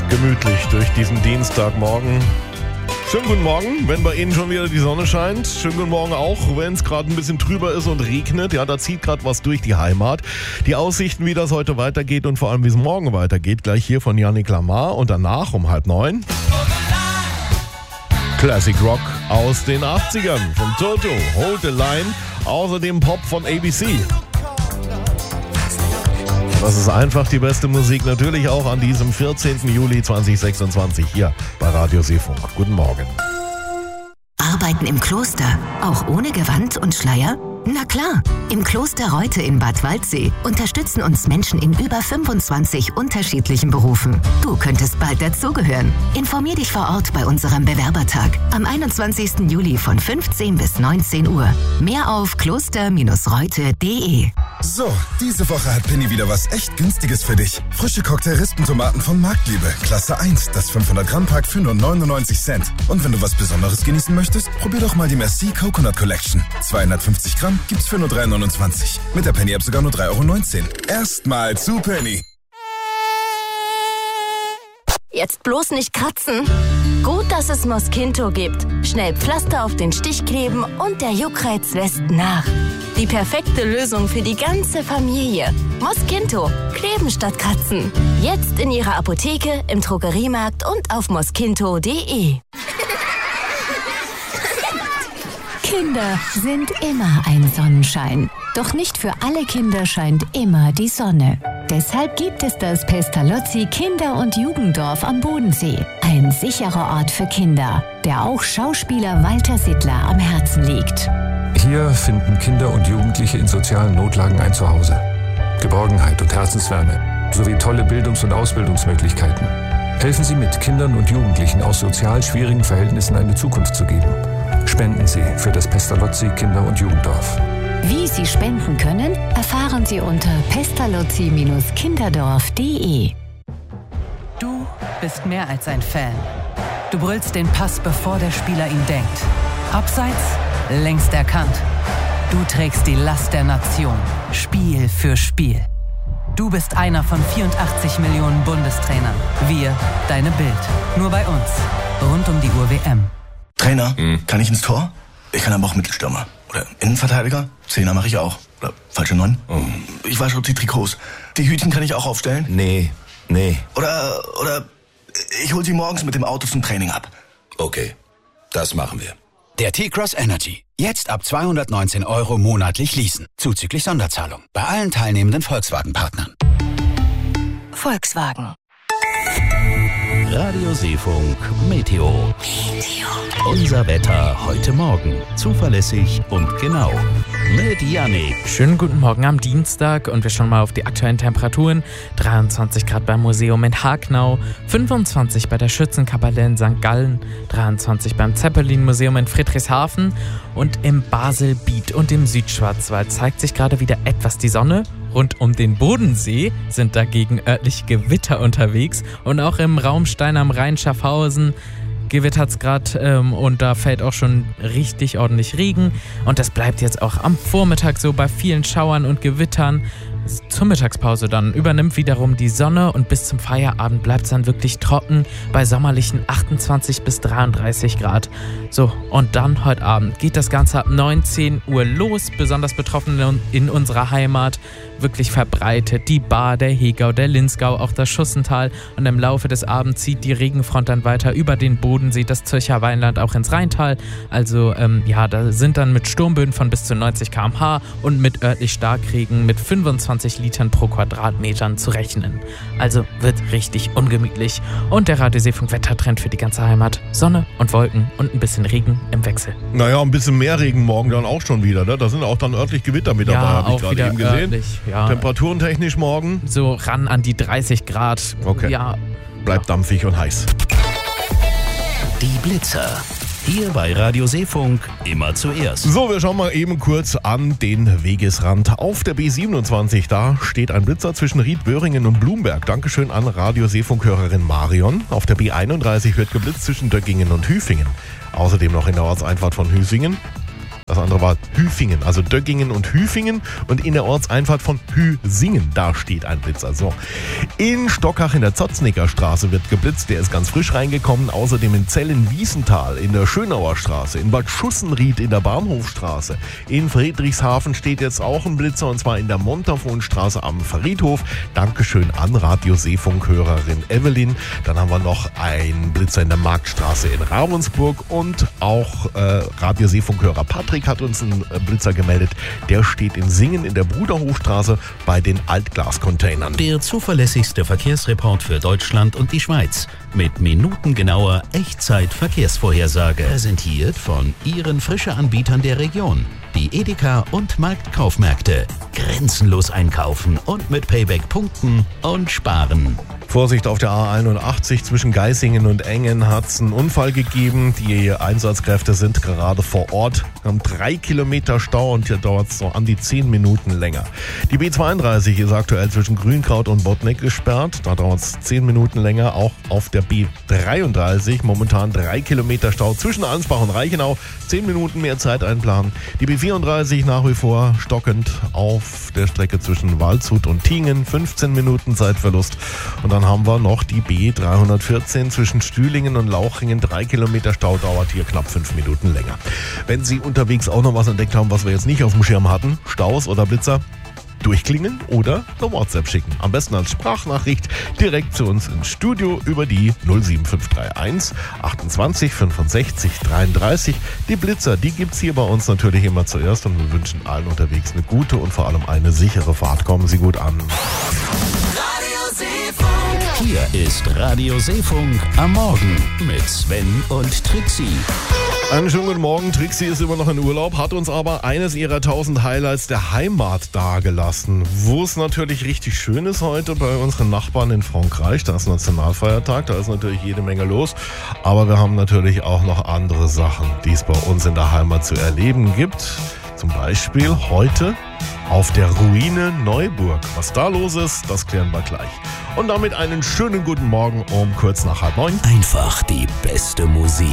gemütlich durch diesen Dienstagmorgen. Schönen guten Morgen, wenn bei Ihnen schon wieder die Sonne scheint. Schönen guten Morgen auch, wenn es gerade ein bisschen trüber ist und regnet. Ja, da zieht gerade was durch die Heimat. Die Aussichten, wie das heute weitergeht und vor allem, wie es morgen weitergeht, gleich hier von Yannick Lamar. Und danach um 8:30 Classic Rock aus den 80ern von Toto, Hold the Line. Außerdem Pop von ABC. Das ist einfach die beste Musik, natürlich auch an diesem 14. Juli 2026 hier bei Radio Seefunk. Guten Morgen. Arbeiten im Kloster, auch ohne Gewand und Schleier? Na klar, im Kloster Reute in Bad Waldsee unterstützen uns Menschen in über 25 unterschiedlichen Berufen. Du könntest bald dazugehören. Informier dich vor Ort bei unserem Bewerbertag am 21. Juli von 15 bis 19 Uhr. Mehr auf kloster-reute.de. So, diese Woche hat Penny wieder was echt Günstiges für dich. Frische Cocktail-Rispentomaten von Marktliebe, Klasse 1, das 500-Gramm-Pack für nur 99 Cent. Und wenn du was Besonderes genießen möchtest, probier doch mal die Merci Coconut Collection. 250 Gramm gibt's für nur 3,29. Mit der Penny-App sogar nur 3,19 €. Erstmal zu Penny. Jetzt bloß nicht kratzen. Gut, dass es Mosquito gibt. Schnell Pflaster auf den Stich kleben und der Juckreiz lässt nach. Die perfekte Lösung für die ganze Familie. Mosquito. Kleben statt kratzen. Jetzt in Ihrer Apotheke, im Drogeriemarkt und auf mosquito.de. Kinder sind immer ein Sonnenschein. Doch nicht für alle Kinder scheint immer die Sonne. Deshalb gibt es das Pestalozzi Kinder- und Jugenddorf am Bodensee. Ein sicherer Ort für Kinder, der auch Schauspieler Walter Sittler am Herzen liegt. Hier finden Kinder und Jugendliche in sozialen Notlagen ein Zuhause. Geborgenheit und Herzenswärme sowie tolle Bildungs- und Ausbildungsmöglichkeiten. Helfen Sie mit, Kindern und Jugendlichen aus sozial schwierigen Verhältnissen eine Zukunft zu geben. Spenden Sie für das Pestalozzi Kinder- und Jugenddorf. Wie Sie spenden können, erfahren Sie unter pestalozzi-kinderdorf.de. Du bist mehr als ein Fan. Du brüllst den Pass, bevor der Spieler ihn denkt. Abseits, längst erkannt. Du trägst die Last der Nation, Spiel für Spiel. Du bist einer von 84 Millionen Bundestrainern. Wir, deine Bild. Nur bei uns. Rund um die Uhr WM. Trainer, kann ich ins Tor? Ich kann aber auch Mittelstürmer. Oder Innenverteidiger? Zehner mache ich auch. Oder falsche 9? Ich wasche die Trikots. Die Hütchen kann ich auch aufstellen? Nee. Oder ich hol sie morgens mit dem Auto zum Training ab. Okay, das machen wir. Der T-Cross Energy. Jetzt ab 219 € monatlich leasen. Zuzüglich Sonderzahlung. Bei allen teilnehmenden Volkswagen-Partnern. Volkswagen. Radio Seefunk Meteo. Unser Wetter heute Morgen. Zuverlässig und genau. Mit Yannick. Schönen guten Morgen am Dienstag und wir schauen mal auf die aktuellen Temperaturen. 23 Grad beim Museum in Hagnau, 25 bei der Schützenkapelle in St. Gallen, 23 beim Zeppelin-Museum in Friedrichshafen und im Baselbiet und im Südschwarzwald zeigt sich gerade wieder etwas die Sonne. Rund um den Bodensee sind dagegen örtlich Gewitter unterwegs und auch im Raum Stein am Rhein Schaffhausen gewittert es gerade und da fällt auch schon richtig ordentlich Regen und das bleibt jetzt auch am Vormittag so bei vielen Schauern und Gewittern. Zur Mittagspause dann übernimmt wiederum die Sonne und bis zum Feierabend bleibt es dann wirklich trocken bei sommerlichen 28 bis 33 Grad. So, und dann heute Abend geht das Ganze ab 19 Uhr los. Besonders betroffen in unserer Heimat, wirklich verbreitet. Die Baar, der Hegau, der Linzgau, auch das Schussental. Und im Laufe des Abends zieht die Regenfront dann weiter über den Bodensee, das Zürcher Weinland auch ins Rheintal. Also da sind dann mit Sturmböen von bis zu 90 km/h und mit örtlich Starkregen mit 25 Litern pro Quadratmetern zu rechnen. Also wird richtig ungemütlich. Und der Radio Seefunk Wettertrend für die ganze Heimat. Sonne und Wolken und ein bisschen Regen im Wechsel. Naja, ein bisschen mehr Regen morgen dann auch schon wieder. Ne? Da sind auch dann örtlich Gewitter mit dabei, habe ich gerade eben gesehen. Örtlich, ja. Temperaturen-technisch morgen? So ran an die 30 Grad. Okay. Ja. Bleibt dampfig und heiß. Die Blitzer. Hier bei Radio Seefunk immer zuerst. So, wir schauen mal eben kurz an den Wegesrand. Auf der B27, da steht ein Blitzer zwischen Riedböhringen und Blumberg. Dankeschön an Radio Seefunk-Hörerin Marion. Auf der B31 wird geblitzt zwischen Döggingen und Hüfingen. Außerdem noch in der Ortseinfahrt von Hüsingen. Das andere war Hüfingen, also Döggingen und Hüfingen. Und in der Ortseinfahrt von Hüsingen, da steht ein Blitzer. So. In Stockach in der Zotznicker Straße wird geblitzt, der ist ganz frisch reingekommen. Außerdem in Zellen-Wiesenthal, in der Schönauer Straße, in Bad Schussenried in der Bahnhofstraße. In Friedrichshafen steht jetzt auch ein Blitzer, und zwar in der Montafonstraße am Friedhof. Dankeschön an Radio-Seefunk-Hörerin Evelyn. Dann haben wir noch einen Blitzer in der Marktstraße in Ravensburg, und auch Radio-Seefunk-Hörer Patrick hat uns einen Blitzer gemeldet. Der steht in Singen in der Bruderhofstraße bei den Altglascontainern. Der zuverlässigste Verkehrsreport für Deutschland und die Schweiz. Mit minutengenauer Echtzeit-Verkehrsvorhersage. Präsentiert von Ihren Frische-Anbietern der Region. Die Edeka und Marktkaufmärkte. Grenzenlos einkaufen und mit Payback punkten und sparen. Vorsicht auf der A81 zwischen Geisingen und Engen hat es einen Unfall gegeben. Die Einsatzkräfte sind gerade vor Ort, haben 3 Kilometer Stau, und hier dauert es so an die 10 Minuten länger. Die B32 ist aktuell zwischen Grünkraut und Bottneck gesperrt. Da dauert es 10 Minuten länger. Auch auf der B33 momentan 3 Kilometer Stau zwischen Ansbach und Reichenau. 10 Minuten mehr Zeit einplanen. Die B34 nach wie vor stockend auf der Strecke zwischen Waldshut und Tingen. 15 Minuten Zeitverlust. Und dann haben wir noch die B314 zwischen Stühlingen und Lauchringen. 3 Kilometer Stau, dauert hier knapp 5 Minuten länger. Wenn Sie unterwegs auch noch was entdeckt haben, was wir jetzt nicht auf dem Schirm hatten, Staus oder Blitzer, durchklingeln oder eine WhatsApp schicken. Am besten als Sprachnachricht direkt zu uns ins Studio über die 07531 28 65 33. Die Blitzer, die gibt's hier bei uns natürlich immer zuerst, und wir wünschen allen unterwegs eine gute und vor allem eine sichere Fahrt. Kommen Sie gut an. Hier ist Radio Seefunk am Morgen mit Sven und Trixie. Einen schönen guten Morgen. Trixie ist immer noch in Urlaub, hat uns aber eines ihrer 1000 Highlights der Heimat dagelassen. Wo es natürlich richtig schön ist heute bei unseren Nachbarn in Frankreich. Da ist Nationalfeiertag, da ist natürlich jede Menge los. Aber wir haben natürlich auch noch andere Sachen, die es bei uns in der Heimat zu erleben gibt. Zum Beispiel heute auf der Ruine Neuburg. Was da los ist, das klären wir gleich. Und damit einen schönen guten Morgen um kurz nach 8:30. Einfach die beste Musik.